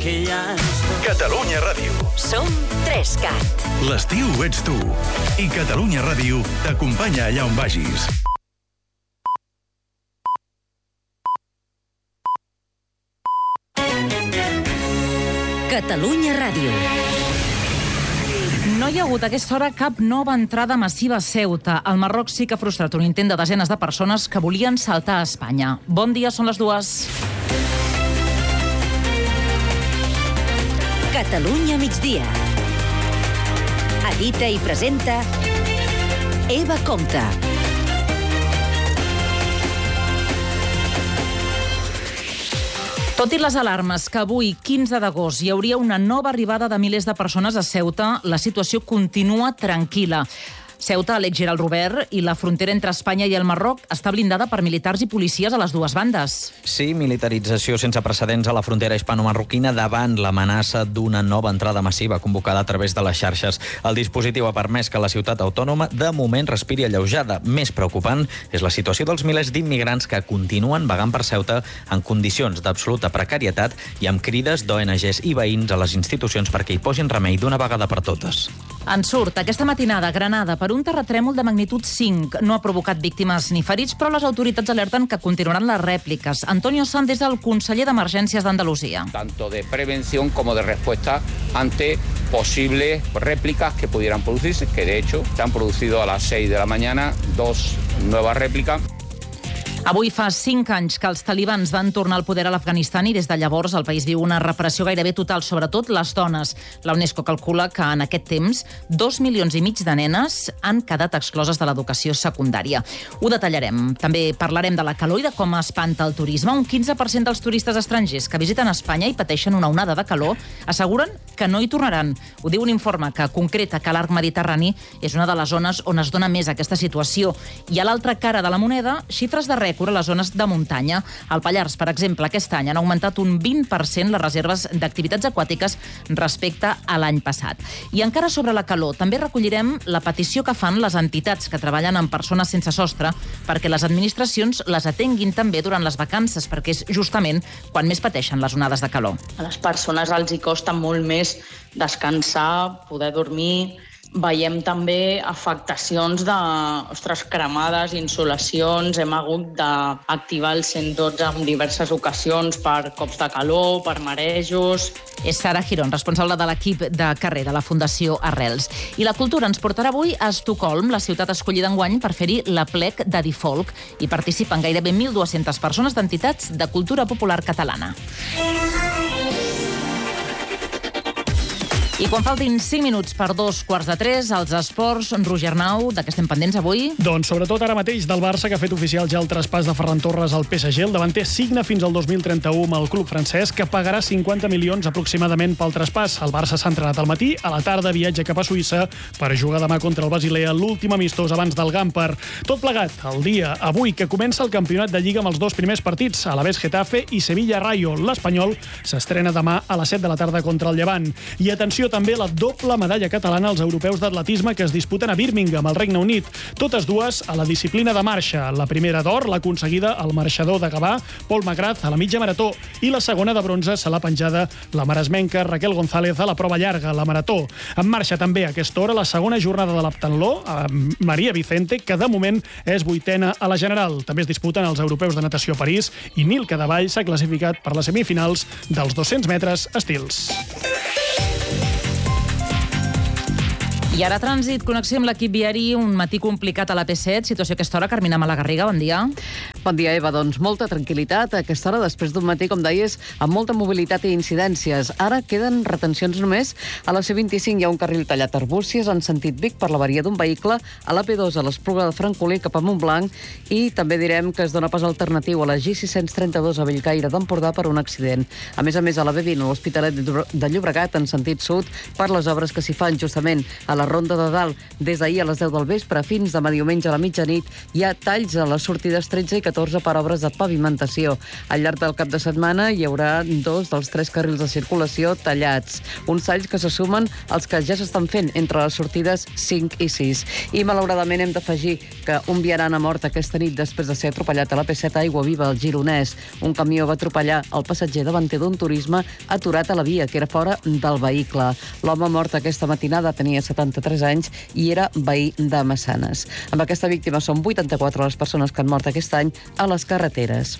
que ya estoy. Catalunya Ràdio. Som 3CAT. L'estiu ets tu. I Catalunya Ràdio t'acompanya allà on vagis. Catalunya Ràdio. No hi ha hagut a aquesta hora cap nova entrada massiva a Ceuta. El Marroc sí que ha frustrat un intent de desenes de persones que volien saltar a Espanya. Bon dia, són les 2. Catalunya migdia. Edita i presenta Eva Compte. Tot i les alarmes que avui, 15 d'agost, hi hauria una nova arribada de milers de persones a Ceuta, la situació continua tranquil·la. Ceuta, a l'Eix Gerald Robert, i la frontera entre Espanya i el Marroc està blindada per militars i policies a les dues bandes. Sí, militarització sense precedents a la frontera hispano-marroquina davant l'amenaça d'una nova entrada massiva convocada a través de les xarxes. El dispositiu ha permès que la ciutat autònoma de moment respiri alleujada. Més preocupant és la situació dels milers d'immigrants que continuen vagant per Ceuta en condicions d'absoluta precarietat i amb crides d'ONGs i veïns a les institucions perquè hi posin remei d'una vegada per totes. En surt aquesta matinada a Granada per un terratrèmol de magnitud 5. No ha provocat víctimes ni ferits, però les autoritats alerten que continuaran les rèpliques. Antonio Sanz és el conseller d'Emergències d'Andalusia. Tanto de prevención como de respuesta ante posibles réplicas que pudieran producirse, que de hecho se han producido a las 6 de la mañana 2 nuevas réplicas. Avui fa 5 anys que els talibans van tornar al poder a l'Afganistan i des de llavors el país viu una repressió gairebé total, sobretot les dones. La UNESCO calcula que en aquest temps 2,5 milions de nenes han quedat excloses de l'educació secundària. Ho detallarem. També parlarem de la calor i de com espanta el turisme. Un 15% dels turistes estrangers que visiten Espanya i pateixen una onada de calor asseguren que no hi tornaran. Ho diu un informe que concreta que l'arc mediterrani és una de les zones on es dona més aquesta situació. I a l'altra cara de la moneda, xifres de rècord a les zones de muntanya. Al Pallars, per exemple, aquest any han augmentat un 20% les reserves d'activitats aquàtiques respecte a l'any passat. I encara sobre la calor, també recollirem la petició que fan les entitats que treballen amb persones sense sostre perquè les administracions les atenguin també durant les vacances, perquè és justament quan més pateixen les onades de calor. A les persones els hi costa molt més descansar, poder dormir. Veiem també afectacions cremades, insolacions. Hem hagut d'activar el 112 en diverses ocasions per cops de calor, per marejos. És Sara Girón, responsable de l'equip de carrer de la Fundació Arrels. I la cultura ens portarà avui a Estocolm, la ciutat escollida enguany per fer-hi l'aplec de Difolk. Hi participen gairebé 1.200 persones d'entitats de cultura popular catalana. I quan faltin 5 minuts per 2:45, als esports, Roger Arnau, de què estem pendents avui? Doncs sobretot ara mateix del Barça, que ha fet oficial ja el traspàs de Ferran Torres al PSG. El davanter signa fins al 2031 amb el club francès, que pagarà 50 milions aproximadament pel traspàs. El Barça s'ha entrenat al matí, a la tarda viatja cap a Suïssa per jugar demà contra el Basilea, l'últim amistós abans del Gamper. Tot plegat el dia avui que comença el campionat de Lliga amb els 2 primers partits, Alavés Getafe i Sevilla Rayo. L'Espanyol s'estrena demà a les 7 de la tarda contra el Llevant. I atenció també la doble medalla catalana als europeus d'atletisme que es disputen a Birmingham, al Regne Unit. Totes dues a la disciplina de marxa. La primera d'or l'ha aconseguida el marxador de Gavà, Pol Magraz, a la mitja marató, i la segona de bronze se l'ha penjada la maresmenca Raquel González a la prova llarga, la marató. En marxa també a aquesta hora la segona jornada de l'heptatló, Maria Vicente, que de moment és 8ena a la general. També es disputen els europeus de natació a París i Nil Cadavall s'ha classificat per les semifinals dels 200 metres estils. I ara trànsit, connexió amb l'equip viari, un matí complicat a la P7, situació a aquesta hora. Carmina Malagarriga, bon dia. Bon dia, Eva. Doncs molta tranquil·litat a aquesta hora, després d'un matí, com deies, amb molta mobilitat i incidències. Ara queden retencions només. A la C25 hi ha un carril tallat a Arbúcies en sentit Vic per l'avaria d'un vehicle, a la P2 a l'Espluga de Francolí cap a Montblanc, i també direm que es dona pas alternatiu a la G632 a Bellcaire d'Empordà per un accident. A més, a la B20 a l'Hospitalet de Llobregat en sentit sud per les obres que s'hi fan justament a la Ronda de Dalt. Des d'ahir a les 10 del vespre fins demà diumenge a la mitjanit hi ha talls a les sortides 13 i 14 per obres de pavimentació. Al llarg del cap de setmana hi haurà 2 dels 3 carrils de circulació tallats. Uns talls que se sumen als que ja s'estan fent entre les sortides 5 i 6. I malauradament hem d'afegir que un vianant ha mort aquesta nit després de ser atropellat a la P7 Aiguaviva, al Gironès. Un camió va atropellar el passatger davanter d'un turisme aturat a la via, que era fora del vehicle. L'home mort aquesta matinada tenia 73 anys i era veí de Massanes. Amb aquesta víctima són 84 les persones que han mort aquest any a les carreteres.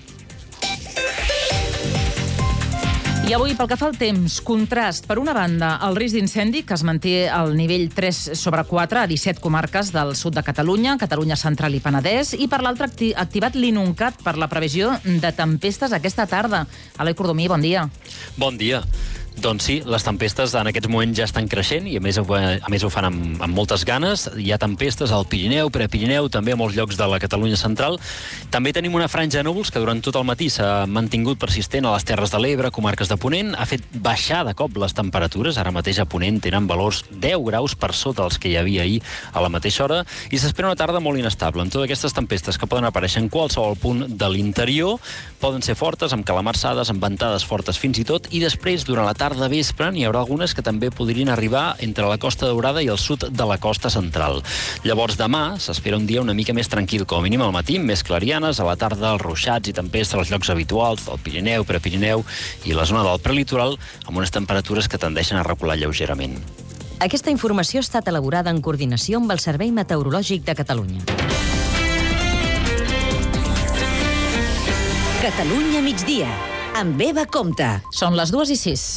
I avui, pel que fa al temps, contrast. Per una banda, el risc d'incendi, que es manté al nivell 3/4 a 17 comarques del sud de Catalunya, Catalunya Central i Penedès, i per l'altra, activat l'INUNCAT per la previsió de tempestes aquesta tarda. Eloi Cordomí, bon dia. Bon dia. Doncs sí, les tempestes en aquests moments ja estan creixent i a més ho fan amb moltes ganes. Hi ha tempestes al Pirineu, Prepirineu, també a molts llocs de la Catalunya central. També tenim una franja de núvols que durant tot el matí s'ha mantingut persistent a les Terres de l'Ebre, comarques de Ponent. Ha fet baixar de cop les temperatures. Ara mateix a Ponent tenen valors 10 graus per sota els que hi havia ahir a la mateixa hora i s'espera una tarda molt inestable, amb totes aquestes tempestes que poden aparèixer en qualsevol punt de l'interior. Poden ser fortes, amb calamarsades, amb ventades fortes fins i tot, i després, durant la tarda vespre, n'hi haurà algunes que també podrien arribar entre la Costa Daurada i el sud de la costa central. Llavors, demà s'espera un dia una mica més tranquil, com a mínim al matí, més clarianes, a la tarda els ruixats i tempestes als llocs habituals del Pirineu, Prepirineu i la zona del prelitoral, amb unes temperatures que tendeixen a recular lleugerament. Aquesta informació ha estat elaborada en coordinació amb el Servei Meteorològic de Catalunya. Catalunya migdia, amb Eva Compte. Són les 2:06.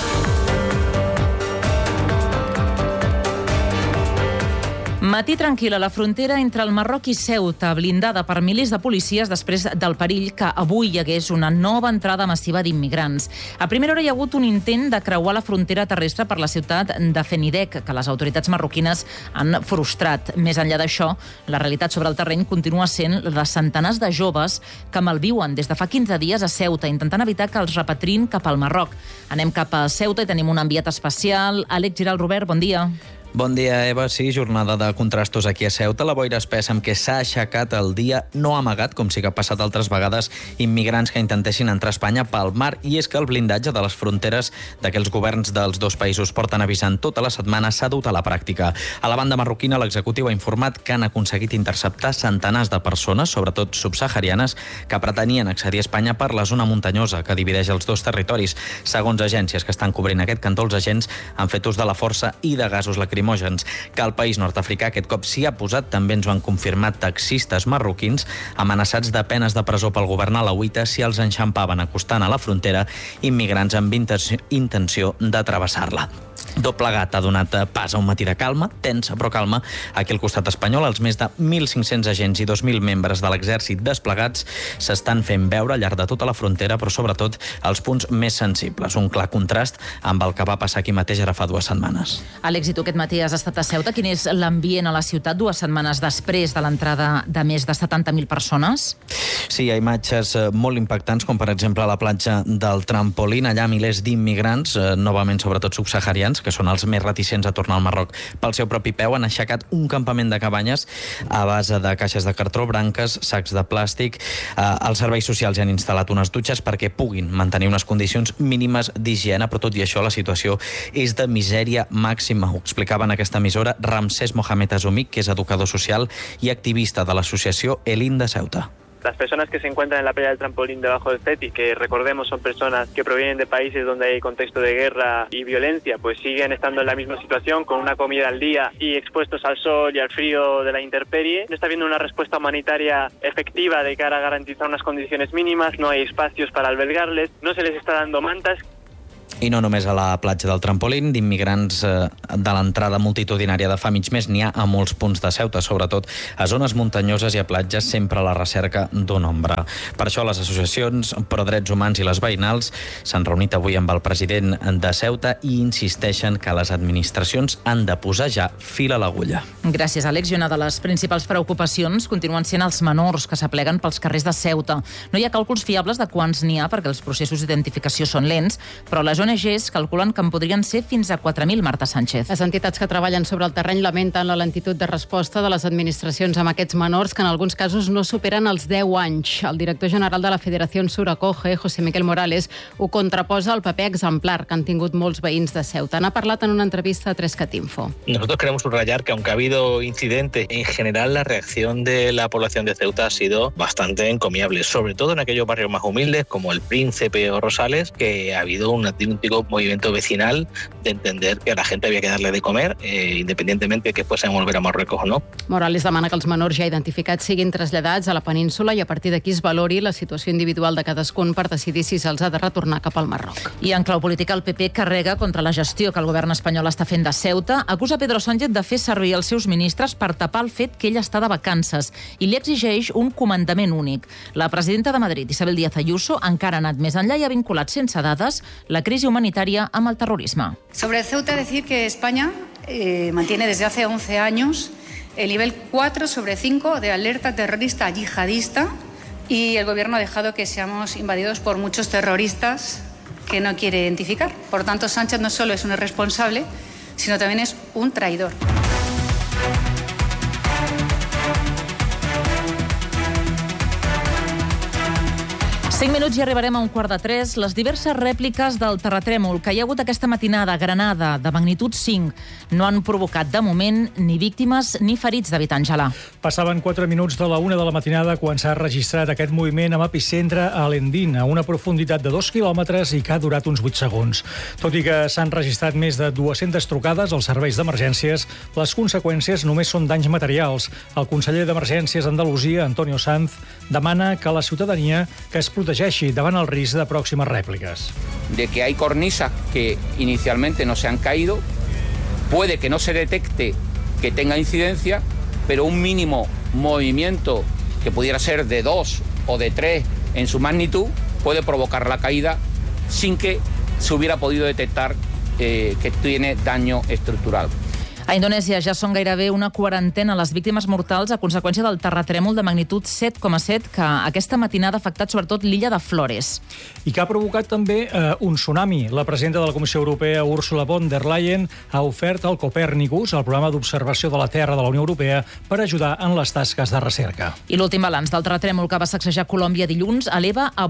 Matí tranquil a la frontera entre el Marroc i Ceuta, blindada per milers de policies després del perill que avui hi hagués una nova entrada massiva d'immigrants. A primera hora hi ha hagut un intent de creuar la frontera terrestre per la ciutat de Fenidec, que les autoritats marroquines han frustrat. Més enllà d'això, la realitat sobre el terreny continua sent de centenars de joves que malviuen des de fa 15 dies a Ceuta, intentant evitar que els repatrin cap al Marroc. Anem cap a Ceuta i tenim un enviat especial. Àlex Giral Robert, bon dia. Bon dia, Eva. Sí, jornada de contrastos aquí a Ceuta. La boira espessa amb què s'ha aixecat el dia no ha amagat, com sí que ha passat altres vegades, immigrants que intentessin entrar a Espanya pel mar. I és que el blindatge de les fronteres d'aquells governs dels dos països porten avisant tota la setmana s'ha dut a la pràctica. A la banda marroquina, l'executiu ha informat que han aconseguit interceptar centenars de persones, sobretot subsaharianes, que pretenien accedir a Espanya per la zona muntanyosa que divideix els dos territoris. Segons agències que estan cobrint aquest cantó, els agents han fet ús de la força i de gasos lacrimògens. Que el país nord-africà aquest cop s'hi ha posat, també ens ho han confirmat taxistes marroquins, amenaçats de penes de presó pel govern alauita si els enxampaven acostant a la frontera immigrants amb intenció de travessar-la. Tot plegat ha donat pas a un matí de calma, tensa però calma, aquí al costat espanyol. Els més de 1.500 agents i 2.000 membres de l'exèrcit desplegats s'estan fent veure al llarg de tota la frontera, però sobretot als punts més sensibles. Un clar contrast amb el que va passar aquí mateix ara fa 2 setmanes. Àlex, i tu aquest matí has estat a Ceuta. Quin és l'ambient a la ciutat 2 setmanes després de l'entrada de més de 70.000 persones? Sí, hi ha imatges molt impactants, com per exemple a la platja del Trampolín. Allà milers d'immigrants, novament sobretot subsaharians, que són els més reticents a tornar al Marroc pel seu propi peu, han aixecat un campament de cabanyes a base de caixes de cartró, branques, sacs de plàstic. Els serveis socials hi han instal·lat unes dutxes perquè puguin mantenir unes condicions mínimes d'higiene, però tot i això la situació és de misèria màxima. Ho explicava en aquesta emissora Ramsès Mohamed Azomic, que és educador social i activista de l'associació Elin de Ceuta. Las personas que se encuentran en la playa del Trampolín debajo del CETI, que recordemos son personas que provienen de países donde hay contexto de guerra y violencia, pues siguen estando en la misma situación, con una comida al día y expuestos al sol y al frío de la intemperie. No está habiendo una respuesta humanitaria efectiva de cara a garantizar unas condiciones mínimas, no hay espacios para albergarles, no se les está dando mantas. I no només a la platja del Trampolín, d'immigrants de l'entrada multitudinària de fa mig mes n'hi ha a molts punts de Ceuta, sobretot a zones muntanyoses i a platges, sempre a la recerca d'un ombra. Per això les associacions pro drets humans i les veïnals s'han reunit avui amb el president de Ceuta i insisteixen que les administracions han de posar ja fil a l'agulla. Gràcies, Àlex. I una de les principals preocupacions continuen sent els menors que s'apleguen pels carrers de Ceuta. No hi ha càlculs fiables de quants n'hi ha perquè els processos d'identificació són lents, però la les ONGs calculen que en podrien ser fins a 4.000, Marta Sánchez. Les entitats que treballen sobre el terreny lamenten la lentitud de resposta de les administracions amb aquests menors, que en alguns casos no superen els 10 anys. El director general de la Federació Suracoge, José Miguel Morales, ho contraposa al paper exemplar que han tingut molts veïns de Ceuta. N'ha parlat en una entrevista a 3catinfo. Nosotros queremos subrayar que aunque ha habido incidentes, en general la reacción de la población de Ceuta ha sido bastante encomiable, sobre todo en aquellos barrios más humildes como el Príncipe o Rosales, que ha habido un auténtico movimiento vecinal de entender que a la gente había que darle de comer, independientemente de que fuesen a volver a Marruecos o no. Morales demana que els menors ja identificats siguin traslladats a la península i a partir d'aquí es valori la situació individual de cadascun per decidir si se'ls ha de retornar cap al Marroc. I en clau política, el PP carrega contra la gestió que el govern espanyol està fent de Ceuta, acusa Pedro Sánchez de fer servir els seus ministres per tapar el fet que ell està de vacances i li exigeix un comandament únic. La presidenta de Madrid, Isabel Díaz Ayuso, encara ha anat més enllà i ha vinculat sense dades la crisi humanitària amb el terrorisme. Sobre Ceuta, decir que España mantiene desde hace 11 años el nivel 4 sobre 5 de alerta terrorista yihadista y el gobierno ha dejado que seamos invadidos por muchos terroristas que no quiere identificar. Por tanto, Sánchez no solo es un irresponsable, sino también es un traidor. 5 minuts i arribarem a 2:45. Les diverses rèpliques del terratrèmol que hi ha hagut aquesta matinada a Granada, de magnitud 5, no han provocat, de moment, ni víctimes ni ferits, David Àngela. Passaven 4 minuts de la 1 de la matinada quan s'ha registrat aquest moviment amb epicentre a Alendín, a una profunditat de 2 quilòmetres i que ha durat uns 8 segons. Tot i que s'han registrat més de 200 trucades als serveis d'emergències, les conseqüències només són danys materials. El conseller d'Emergències a Andalusia, Antonio Sanz, demana que la ciutadania que es protegeixi davant el risc de pròximes rèpliques. De que hay cornisas que inicialmente no se han caído, puede que no se detecte que tenga incidencia, pero un mínimo movimiento que pudiera ser de 2 o de 3 en su magnitud puede provocar la caída sin que se hubiera podido detectar que tiene daño estructural. A Indonèsia ja són gairebé una quarantena les víctimes mortals a conseqüència del terratrèmol de magnitud 7,7 que aquesta matinada ha afectat sobretot l'illa de Flores. I que ha provocat també un tsunami. La presidenta de la Comissió Europea, Ursula von der Leyen, ha ofert el Copèrnicus, el programa d'observació de la Terra de la Unió Europea, per ajudar en les tasques de recerca. I l'últim balanç del terratrèmol que va sacsejar Colòmbia dilluns eleva a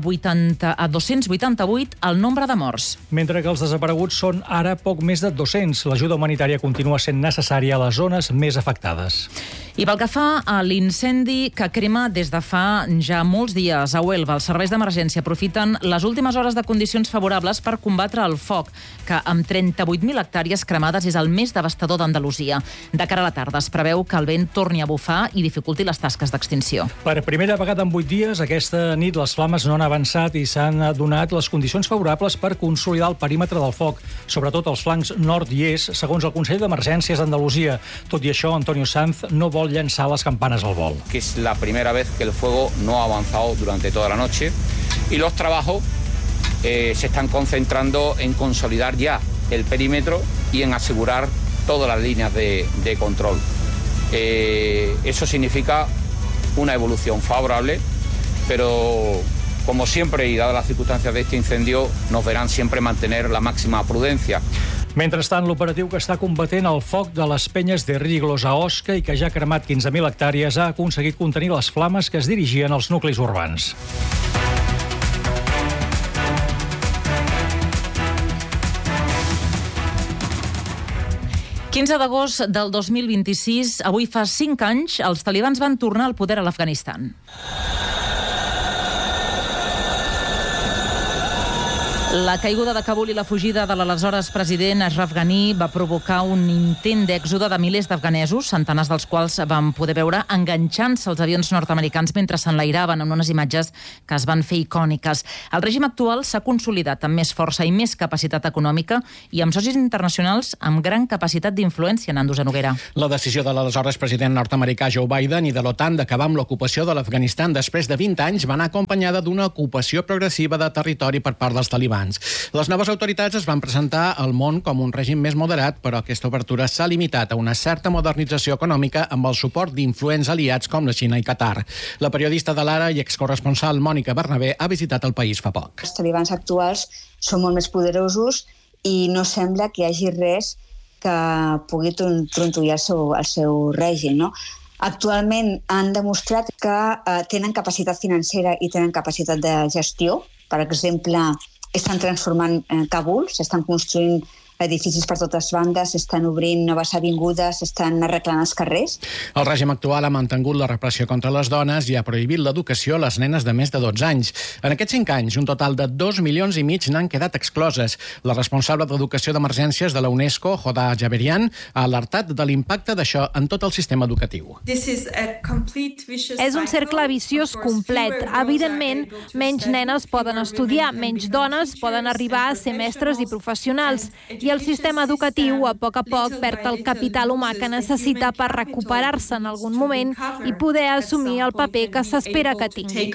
288 el nombre de morts. Mentre que els desapareguts són ara poc més de 200. L'ajuda humanitària continua sent necessària a les zones més afectades. I pel que fa a l'incendi que crema des de fa ja molts dies a Huelva, els serveis d'emergència aprofiten les últimes hores de condicions favorables per combatre el foc, que amb 38.000 hectàrees cremades és el més devastador d'Andalusia. De cara a la tarda es preveu que el vent torni a bufar i dificulti les tasques d'extinció. Per primera vegada en 8 dies, aquesta nit les flames no han avançat i s'han donat les condicions favorables per consolidar el perímetre del foc, sobretot als flancs nord i est, segons el Consell d'Emergències d'Andalusia. Tot i això, Antonio Sanz no vol llançar les campanes al vol. Que es la primera vez que el fuego no ha avanzado durante toda la noche y los trabajos se están concentrando en consolidar ya el perímetro y en asegurar todas las líneas de control. Eso significa una evolución favorable, pero como siempre y dadas las circunstancias de este incendio, nos verán siempre mantener la máxima prudencia. Mentrestant, l'operatiu que està combatent el foc de les penyes de Riglos a Osca i que ja ha cremat 15.000 hectàrees ha aconseguit contenir les flames que es dirigien als nuclis urbans. El 15 d'agost del 2026, avui fa 5 anys, els talibans van tornar al poder a l'Afganistan. La caiguda de Kabul i la fugida de l'aleshores president Ashraf Ghani va provocar un intent d'èxode de milers d'afganesos, centenars dels quals van poder veure enganxant-se als avions nord-americans mentre s'enlairaven en unes imatges que es van fer icòniques. El règim actual s'ha consolidat amb més força i més capacitat econòmica i amb socis internacionals amb gran capacitat d'influència, Nando Zanoguera. La decisió de l'aleshores president nord-americà Joe Biden i de l'OTAN d'acabar amb l'ocupació de l'Afganistan després de 20 anys va anar acompanyada d'una ocupació progressiva de territori per part dels talibans. talibans. Les noves autoritats es van presentar al món com un règim més moderat, però aquesta obertura s'ha limitat a una certa modernització econòmica amb el suport d'influents aliats com la Xina i Qatar. La periodista de l'Ara i excorresponsal Mònica Bernabé ha visitat el país fa poc. Els talibans actuals són molt més poderosos i no sembla que hi hagi res que pugui trontollar el seu règim, no? Actualment han demostrat que tenen capacitat financera i tenen capacitat de gestió. Per exemple, estan transformant Kabul, s'estan construint edificis per totes bandes, s'estan obrint noves avingudes, s'estan arreglant els carrers. El règim actual ha mantingut la repressió contra les dones i ha prohibit l'educació a les nenes de més de 12 anys. En aquests 5 anys, un total de 2,5 milions n'han quedat excloses. La responsable d'Educació d'Emergències de la UNESCO, Hoda Javerian, ha alertat de l'impacte d'això en tot el sistema educatiu. És un cercle viciós complet. Evidentment, menys nenes poden estudiar, menys dones poden arribar a ser mestres i professionals. I el sistema educatiu, a poc perd el capital humà que necessita per recuperar-se en algun moment i poder assumir el paper que s'espera que tingui.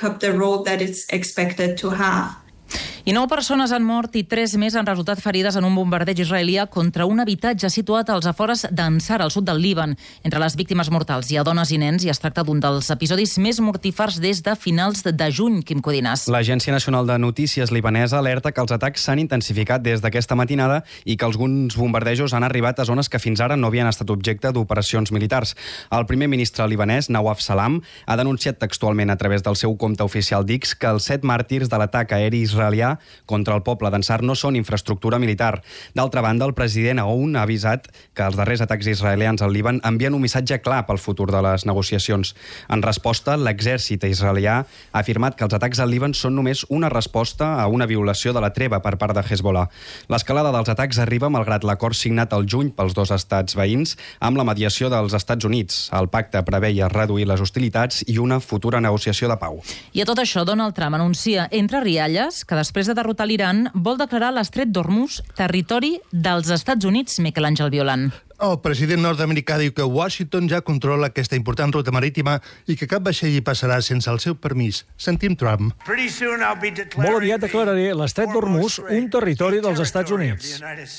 I 9 persones han mort i 3 més han resultat ferides en un bombardeig israelià contra un habitatge situat als afores d'Ansar, al sud del Líban. Entre les víctimes mortals hi ha dones i nens i es tracta d'un dels episodis més mortífers des de finals de juny, Quim Codines. L'Agència Nacional de Notícies libanesa alerta que els atacs s'han intensificat des d'aquesta matinada i que alguns bombardejos han arribat a zones que fins ara no havien estat objecte d'operacions militars. El primer ministre libanès, Nawaf Salam, ha denunciat textualment a través del seu compte oficial d'X que els 7 màrtirs de l'atac aeri israelià contra el poble d'Ansar no són infraestructura militar. D'altra banda, el president Aoun ha avisat que els darrers atacs israelians al Líban envien un missatge clar pel futur de les negociacions. En resposta, l'exèrcit israelià ha afirmat que els atacs al Líban són només una resposta a una violació de la treva per part de Hezbollah. L'escalada dels atacs arriba malgrat l'acord signat al juny pels 2 estats veïns amb la mediació dels Estats Units. El pacte preveia reduir les hostilitats i una futura negociació de pau. I a tot això, Donald Trump anuncia entre rialles que després de derrotar l'Iran vol declarar l'Estret d'Hormuz territori dels Estats Units, Miquel Àngel Violant. El president nord-americà diu que Washington ja controla aquesta important ruta marítima i que cap vaixell hi passarà sense el seu permís. Sentim Trump. Molt aviat declararé l'Estret d'Hormuz un territori dels Estats Units.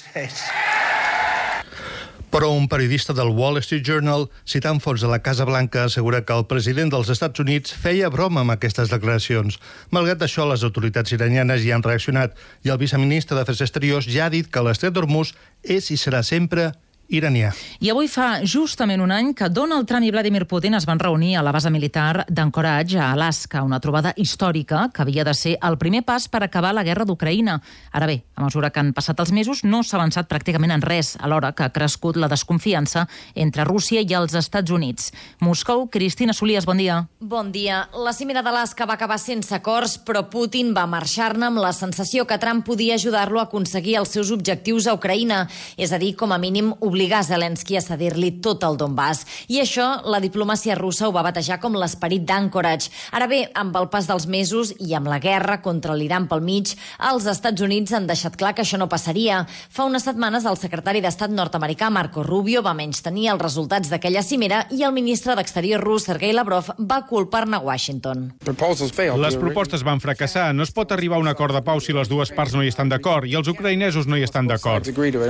Però un periodista del Wall Street Journal, citant fonts de la Casa Blanca, assegura que el president dels Estats Units feia broma amb aquestes declaracions. Malgrat això, les autoritats iranianes hi han reaccionat i el viceministre d'Afers Exteriors ja ha dit que l'Estret d'Hormuz és i serà sempre iranià. I avui fa justament un any que Donald Trump i Vladimir Putin es van reunir a la base militar d'Anchorage, a Alaska, una trobada històrica que havia de ser el primer pas per acabar la guerra d'Ucraïna. Ara bé, a mesura que han passat els mesos, no s'ha avançat pràcticament en res, alhora que ha crescut la desconfiança entre Rússia i els Estats Units. Moscou, Cristina Solies, bon dia. Bon dia. La cimera d'Alaska va acabar sense acords, però Putin va marxar-ne amb la sensació que Trump podia ajudar-lo a aconseguir els seus objectius a Ucraïna, és a dir, com a mínim obligar Zelensky a cedir-li tot el Donbass. I això, la diplomàcia russa ho va batejar com l'esperit d'Anchorage. Ara bé, amb el pas dels mesos i amb la guerra contra l'Iran pel mig, els Estats Units han deixat clar que això no passaria. Fa unes setmanes, el secretari d'Estat nord-americà Marco Rubio va menystenir els resultats d'aquella cimera i el ministre d'Exterior rus, Sergei Lavrov, va culpar-ne Washington. Les propostes van fracassar. No es pot arribar a un acord de pau si les dues parts no hi estan d'acord i els ucraïnesos no hi estan d'acord.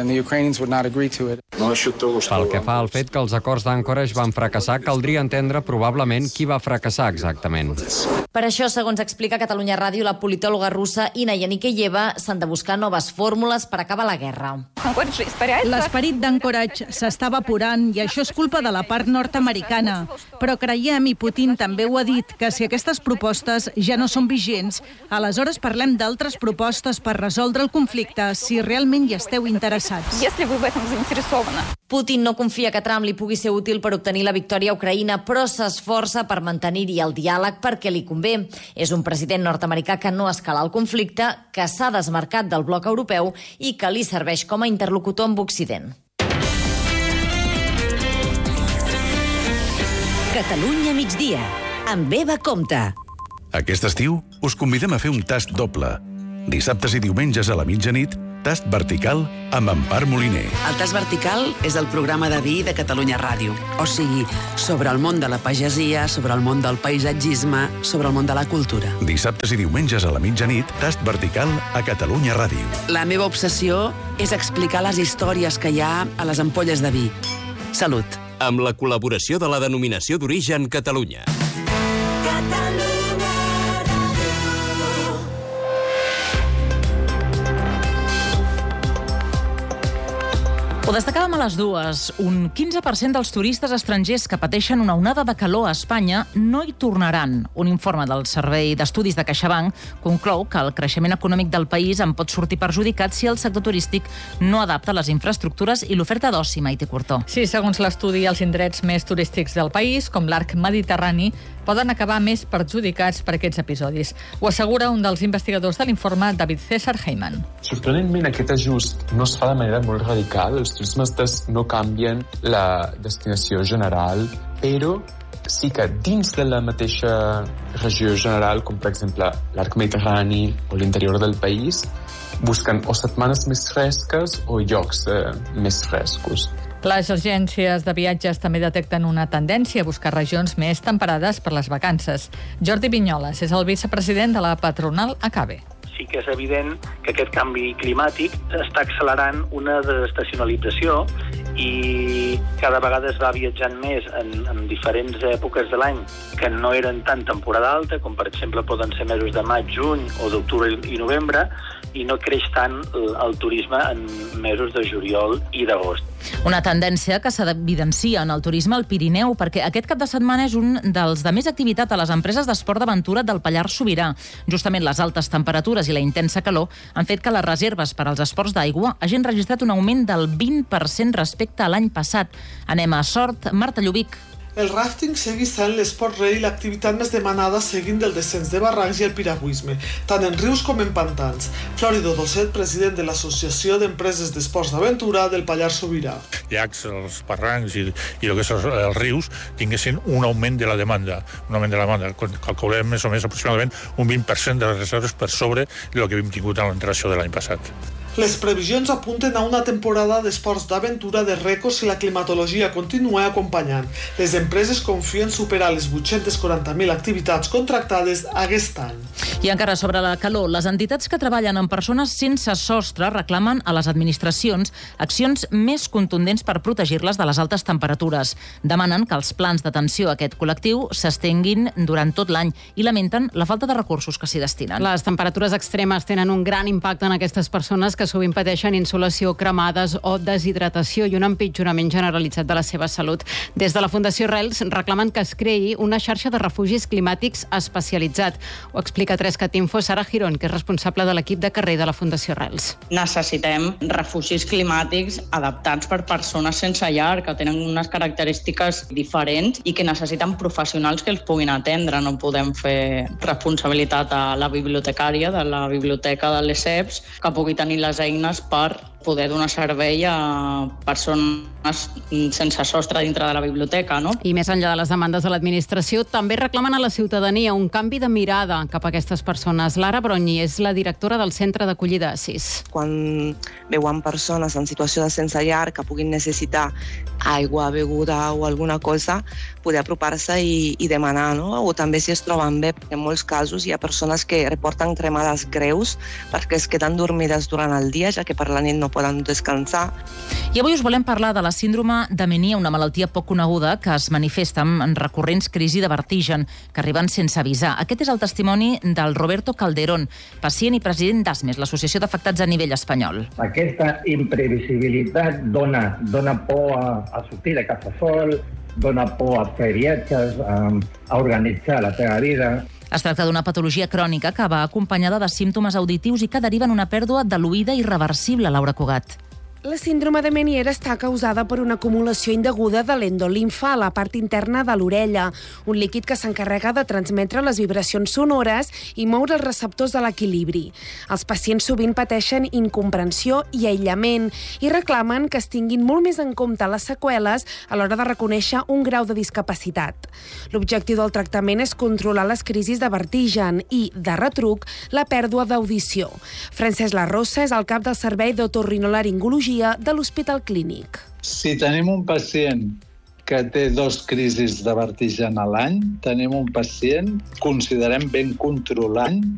Pel que fa al fet que els acords d'Anchorage van fracassar, caldria entendre probablement qui va fracassar exactament. Per això, segons explica Catalunya Ràdio, la politòloga russa Ina Yanikeyeva, s'han de buscar noves fórmules per acabar la guerra. L'esperit d'Anchorage s'està evaporant i això és culpa de la part nord-americana. Però creiem, i Putin també ho ha dit, que si aquestes propostes ja no són vigents, aleshores parlem d'altres propostes per resoldre el conflicte, si realment hi esteu interessats. Putin no confia que Trump li pugui ser útil per obtenir la victòria a Ucraïna, però s'esforça per mantenir-hi el diàleg perquè li convé. És un president nord-americà que no escala el conflicte, que s'ha desmarcat del bloc europeu i que li serveix com a interlocutor amb Occident. Catalunya migdia, amb Eva Compte. Aquest estiu us convidem a fer un tast doble. Dissabtes i diumenges a la mitjanit Tast Vertical amb Empar Moliner. El Tast Vertical és el programa de vi de Catalunya Ràdio. O sigui, sobre el món de la pagesia, sobre el món del paisatgisme, sobre el món de la cultura. Dissabtes i diumenges a la mitjanit, Tast Vertical a Catalunya Ràdio. La meva obsessió és explicar les històries que hi ha a les ampolles de vi. Salut. Amb la col·laboració de la Denominació d'Origen Catalunya. Ho destacàvem a les dues. Un 15% dels turistes estrangers que pateixen una onada de calor a Espanya no hi tornaran. Un informe del Servei d'Estudis de CaixaBank conclou que el creixement econòmic del país en pot sortir perjudicat si el sector turístic no adapta les infraestructures i l'oferta d'oci, Maite Curtó. Sí, segons l'estudi, els indrets més turístics del país, com l'arc mediterrani, poden acabar més perjudicats per aquests episodis. Ho assegura un dels investigadors de l'informe, David César Heyman. Sorprenentment, aquest ajust no es fa de manera molt radical. Els turistes no canvien la destinació general, però sí que dins de la mateixa regió general, com per exemple l'arc mediterrani o l'interior del país, busquen o setmanes més fresques o llocs més frescos. Les agències de viatges també detecten una tendència a buscar regions més temperades per les vacances. Jordi Vinyoles és el vicepresident de la patronal ACABE. Sí que és evident que aquest canvi climàtic està accelerant una desestacionalització i cada vegada es va viatjant més en diferents èpoques de l'any que no eren tan temporada alta, com per exemple poden ser mesos de maig, juny o d'octubre i novembre, i no creix tant el turisme en mesos de juliol i d'agost. Una tendència que s'evidencia en el turisme al Pirineu, perquè aquest cap de setmana és un dels de més activitat a les empreses d'esport d'aventura del Pallars Sobirà. Justament les altes temperatures i la intensa calor han fet que les reserves per als esports d'aigua hagin registrat un augment del 20% respecte a l'any passat. Anem a Sort, Marta Llubic. El ràfting segueix sent l'esport rei i l'activitat més demanada seguint del descens de barrancs i el piragüisme, tant en rius com en pantans. Florido Dosset, president de l'Associació d'Empreses d'Esports d'Aventura del Pallars Sobirà. Llacs, els barrancs i el que són els rius tinguessin un augment de la demanda. Un augment de la demanda. Calculem més o més aproximadament un 20% de les reserves per sobre del que havíem tingut en l'entració de l'any passat. Les previsions apunten a una temporada d'esports d'aventura de rècords si la climatologia continua acompanyant. Les empreses confien superar les 840.000 activitats contractades aquest any. I encara sobre la calor, les entitats que treballen amb persones sense sostre reclamen a les administracions accions més contundents per protegir-les de les altes temperatures. Demanen que els plans d'atenció a aquest col·lectiu s'estenguin durant tot l'any i lamenten la falta de recursos que s'hi destinen. Les temperatures extremes tenen un gran impacte en aquestes persones que sovint pateixen insolació, cremades o deshidratació i un empitjorament generalitzat de la seva salut. Des de la Fundació Rels reclamen que es creï una xarxa de refugis climàtics especialitzat. Ho explica 3catinfo Sara Girón, que és responsable de l'equip de carrer de la Fundació Rels. Necessitem refugis climàtics adaptats per persones sense llar, que tenen unes característiques diferents i que necessiten professionals que els puguin atendre. No podem fer responsabilitat a la bibliotecària de la biblioteca de l'ESEPS, que pugui tenir les eines per poder donar servei a persones sense sostre dintre de la biblioteca, no? I més enllà de les demandes de l'administració, també reclamen a la ciutadania un canvi de mirada cap a aquestes persones. Lara Bronyi és la directora del Centre d'Acollida Assís. Quan veuen persones en situació de sense llar que puguin necessitar aigua, beguda o alguna cosa, poder apropar-se i demanar, no? O també si es troben bé, perquè en molts casos hi ha persones que reporten cremades greus perquè es queden dormides durant el dia, ja que per la nit no poden descansar. I avui us volem parlar de la síndrome d'Amenia, una malaltia poc coneguda que es manifesta en recurrents crisis de vertigen que arriben sense avisar. Aquest és el testimoni del Roberto Calderón, pacient i president d'ASMES, l'Associació d'Afectats a nivell espanyol. Aquesta imprevisibilitat dona por a sortir de casa sol, dona por a fer viatges, a organitzar la teva vida. Es tracta d'una patologia crònica que va acompanyada de símptomes auditius i que deriven una pèrdua de l'oïda irreversible, Laura Cugat. La síndrome de Meniere està causada per una acumulació indeguda de l'endolimfa a la part interna de l'orella, un líquid que s'encarrega de transmetre les vibracions sonores i moure els receptors de l'equilibri. Els pacients sovint pateixen incomprensió i aïllament i reclamen que es tinguin molt més en compte les seqüeles a l'hora de reconèixer un grau de discapacitat. L'objectiu del tractament és controlar les crisis de vertigen i, de retruc, la pèrdua d'audició. Francesc Larrosa és el cap del Servei d'Otorrinolaringologia de l'Hospital Clínic. Si tenim un pacient que té 2 crisis de vertigen a l'any, tenim un pacient, considerem ben controlant,